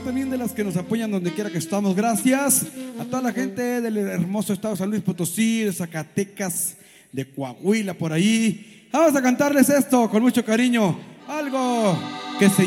también de las que nos apoyan donde quiera que estamos. Gracias a toda la gente del hermoso estado de San Luis Potosí, de Zacatecas, de Coahuila, por ahí. Vamos a cantarles esto con mucho cariño. Algo que se